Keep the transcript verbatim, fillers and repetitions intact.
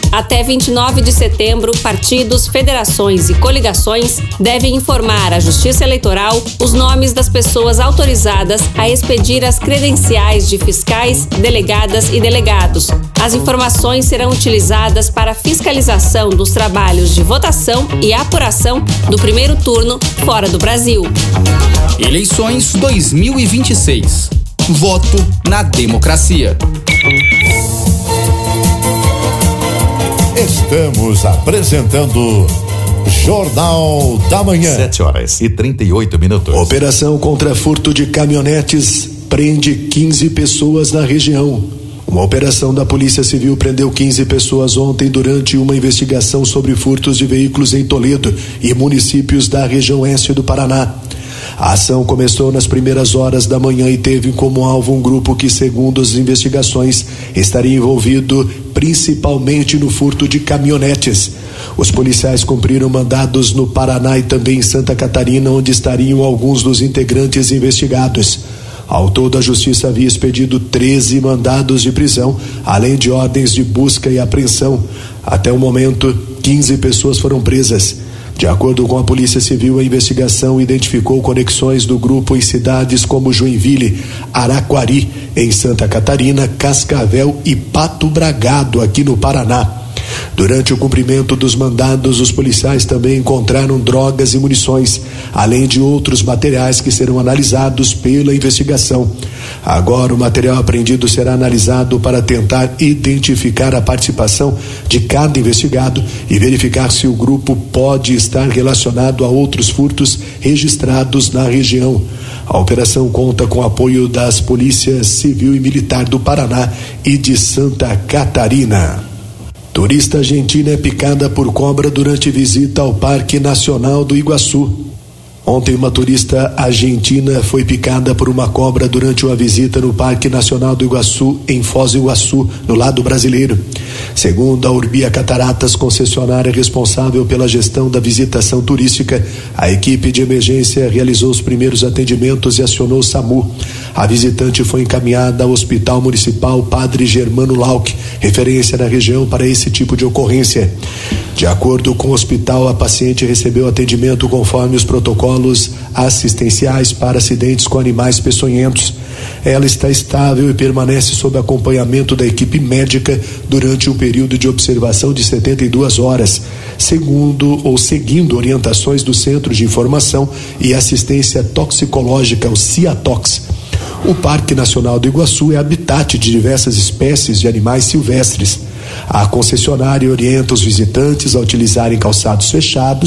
Até vinte e nove de setembro, partidos, federações e coligações devem informar à Justiça Eleitoral os nomes das pessoas autorizadas a expedir as credenciais de fiscais, delegadas e delegados. As informações serão utilizadas para a fiscalização dos trabalhos de votação e apuração do primeiro turno fora do Brasil. Eleições dois mil e vinte e seis. Voto na democracia. Estamos apresentando Jornal da Manhã. Sete horas e trinta e oito minutos. Operação contra furto de caminhonetes prende quinze pessoas na região. Uma operação da Polícia Civil prendeu quinze pessoas ontem durante uma investigação sobre furtos de veículos em Toledo e municípios da região oeste do Paraná. A ação começou nas primeiras horas da manhã e teve como alvo um grupo que, segundo as investigações, estaria envolvido principalmente no furto de caminhonetes. Os policiais cumpriram mandados no Paraná e também em Santa Catarina, onde estariam alguns dos integrantes investigados. Ao todo, a Justiça havia expedido treze mandados de prisão, além de ordens de busca e apreensão. Até o momento, quinze pessoas foram presas. De acordo com a Polícia Civil, a investigação identificou conexões do grupo em cidades como Joinville, Araquari, em Santa Catarina, Cascavel e Pato Bragado, aqui no Paraná. Durante o cumprimento dos mandados, os policiais também encontraram drogas e munições, além de outros materiais que serão analisados pela investigação. Agora, o material apreendido será analisado para tentar identificar a participação de cada investigado e verificar se o grupo pode estar relacionado a outros furtos registrados na região. A operação conta com o apoio das Polícias Civil e Militar do Paraná e de Santa Catarina. Turista argentina é picada por cobra durante visita ao Parque Nacional do Iguaçu. Ontem, uma turista argentina foi picada por uma cobra durante uma visita no Parque Nacional do Iguaçu, em Foz do Iguaçu, no lado brasileiro. Segundo a Urbia Cataratas, concessionária responsável pela gestão da visitação turística, a equipe de emergência realizou os primeiros atendimentos e acionou o SAMU. A visitante foi encaminhada ao Hospital Municipal Padre Germano Lauck, referência na região para esse tipo de ocorrência. De acordo com o hospital, a paciente recebeu atendimento conforme os protocolos assistenciais para acidentes com animais peçonhentos. Ela está estável e permanece sob acompanhamento da equipe médica durante um período de observação de setenta e duas horas, segundo ou seguindo orientações do Centro de Informação e Assistência Toxicológica, o CIATOX. O Parque Nacional do Iguaçu é habitat de diversas espécies de animais silvestres. A concessionária orienta os visitantes a utilizarem calçados fechados